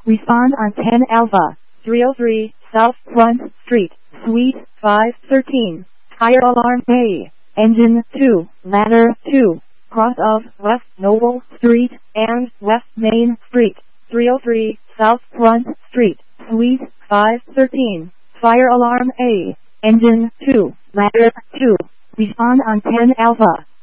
Respond on 10 Alpha, 303 South Front Street, Suite 513. Fire alarm A. Engine 2, ladder 2, cross of West Noble Street and West Main Street, 303 South Front Street, Suite 513. Fire alarm A. Engine 2, ladder 2. Respond on 10 Alpha.